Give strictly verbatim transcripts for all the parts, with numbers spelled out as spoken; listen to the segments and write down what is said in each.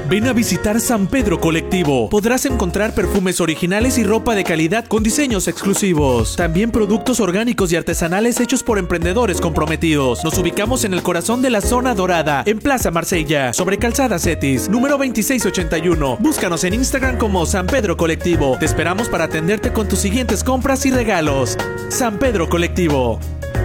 Ven a visitar San Pedro Colectivo. Podrás encontrar perfumes originales y ropa de calidad con diseños exclusivos. También productos orgánicos y artesanales hechos por emprendedores comprometidos. Nos ubicamos en el corazón de la zona dorada, en Plaza Marsella, sobre Calzada Cetis, número veintiséis ochenta y uno. Búscanos en Instagram como San Pedro Colectivo. Te esperamos para atenderte con tus siguientes compras y regalos. San Pedro Colectivo.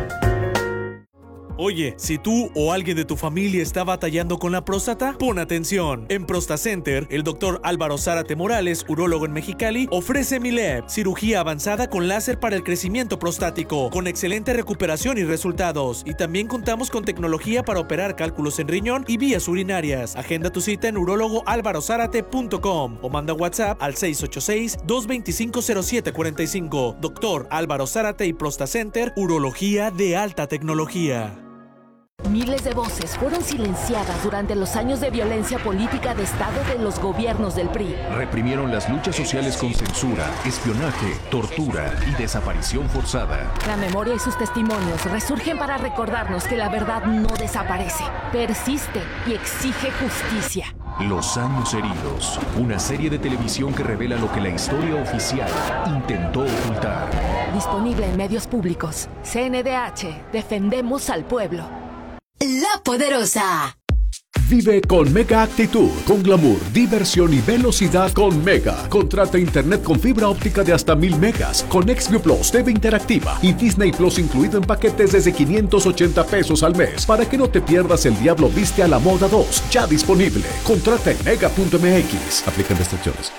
Oye, si tú o alguien de tu familia está batallando con la próstata, pon atención. En ProstaCenter, el doctor Álvaro Zárate Morales, urólogo en Mexicali, ofrece Mileb, cirugía avanzada con láser para el crecimiento prostático, con excelente recuperación y resultados. Y también contamos con tecnología para operar cálculos en riñón y vías urinarias. Agenda tu cita en urólogo álvaro zárate punto com o manda WhatsApp al seis ocho seis, dos dos cinco, cero siete cuatro cinco. Doctor Álvaro Zárate y ProstaCenter, urología de alta tecnología. Miles de voces fueron silenciadas durante los años de violencia política de Estado de los gobiernos del P R I. Reprimieron las luchas sociales con censura, espionaje, tortura y desaparición forzada. La memoria y sus testimonios resurgen para recordarnos que la verdad no desaparece, persiste y exige justicia. Los años heridos, una serie de televisión que revela lo que la historia oficial intentó ocultar. Disponible en medios públicos. C N D H, defendemos al pueblo. La Poderosa. Vive con Mega Actitud, con glamour, diversión y velocidad con Mega. Contrata internet con fibra óptica de hasta mil megas, con XView Plus, T V interactiva y Disney Plus incluido en paquetes desde quinientos ochenta pesos al mes. Para que no te pierdas El Diablo Viste a la Moda dos, ya disponible. Contrata en mega punto m x. Aplican restricciones.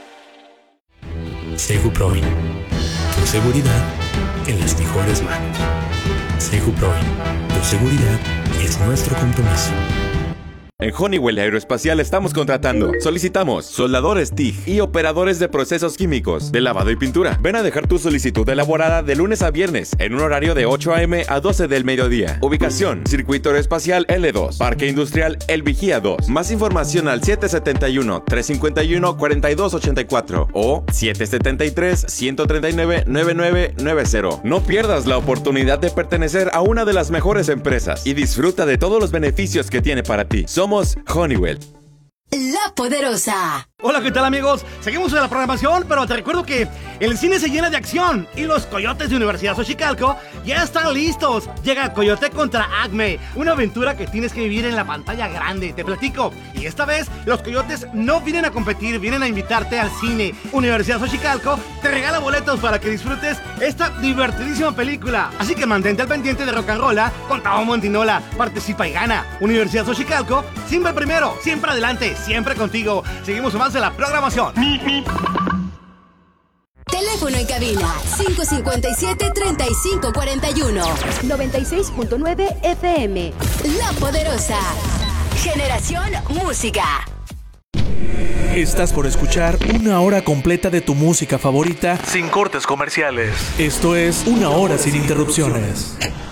Seguproin, tu seguridad en las mejores manos. Seguproin, tu seguridad es nuestro compromiso. En Honeywell Aeroespacial estamos contratando. Solicitamos soldadores T I G y operadores de procesos químicos, de lavado y pintura. Ven a dejar tu solicitud elaborada de lunes a viernes en un horario de ocho a eme a doce del mediodía. Ubicación: Circuito Aeroespacial ele dos, Parque Industrial El Vigía dos. Más información al siete siete uno, tres cinco uno, cuatro dos ocho cuatro o siete siete tres, uno tres nueve, nueve nueve nueve cero. No pierdas la oportunidad de pertenecer a una de las mejores empresas y disfruta de todos los beneficios que tiene para ti. Somos Honeywell. La Poderosa. Hola, ¿qué tal, amigos? Seguimos en la programación, pero te recuerdo que el cine se llena de acción y los Coyotes de Universidad Xochicalco ya están listos. Llega Coyote contra Acme, una aventura que tienes que vivir en la pantalla grande. Te platico. Y esta vez los Coyotes no vienen a competir, vienen a invitarte al cine. Universidad Xochicalco te regala boletos para que disfrutes esta divertidísima película. Así que mantente al pendiente de Rock and Rolla con Tavo Montinola. Participa y gana. Universidad Xochicalco, siempre primero, siempre adelante, siempre contigo. Seguimos más de la programación. Teléfono en cabina cinco cinco siete, tres cinco cuatro uno. noventa y seis punto nueve F M. La Poderosa. Generación Música. Estás por escuchar una hora completa de tu música favorita sin cortes comerciales. Esto es Una Hora Sin Interrupciones.